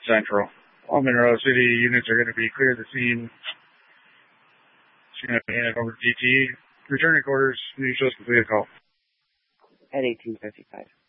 Central. All Monroe City units are going to be clear of the scene. Just going to hand it over to GT. Returning quarters. New show's completed. Call. At 1855.